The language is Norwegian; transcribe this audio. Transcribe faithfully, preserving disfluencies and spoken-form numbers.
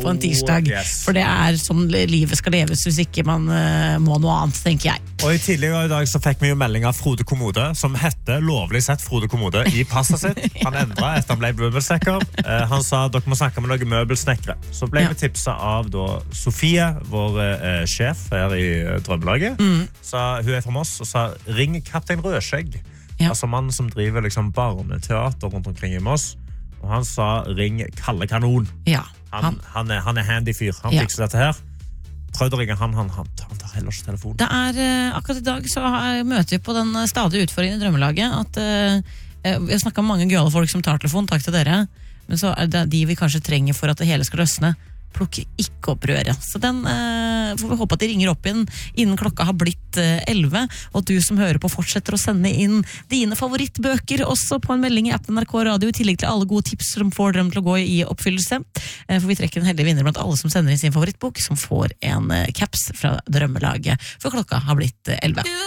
på en tirsdag. yes. For det er sånn livet skal leves hvis ikke man uh, må noe annet, tenker jeg. Og i tidligere i dag så fikk vi jo melding av Frode Kommode, som hette lovlig sett Frode Kommode i passet sitt. Han endret etter han ble møbelsnekker. Uh, han sa dere må snakke med noen møbelsnekkere. Så ble Ja. vi tipset av da, Sofie, vår uh, sjef her i uh, Drømmelaget. Mm. Så hun er fra Moss og sa ring Kaptein Rødskjegg. Ja. Altså mannen som driver liksom barneteater rundt omkring i Moss. Og han sa ring Kalle Kanon. Ja, Han, han. han, er, han er handy fyr. Han Ja. fikser dette her. Prøvde å ringe han, han, han, han tar heller ikke telefonen. Det er, uh, akkurat i dag så har, møter vi på den uh, stadige utfordringen i Drømmelaget at uh, uh, vi har snakket med mange gøyale folk som tar telefon, takk til dere, men så er det de vi kanskje trenger for at det hele skal løsne, plukker ikke opp røret. Så den uh, får vi håpe at de ringer opp igjen innen klokka har blitt elleve, uh, og at du som hører på fortsetter å sende inn dine favorittbøker også på en melding i appen N R K Radio, i tillegg til alle gode tips som får dem til å gå i oppfyllelse. Uh, for vi trekker en heldig vinner blant alle som sender inn sin favorittbok, som får en uh, caps fra Drømmelaget, for klokka har blitt elleve.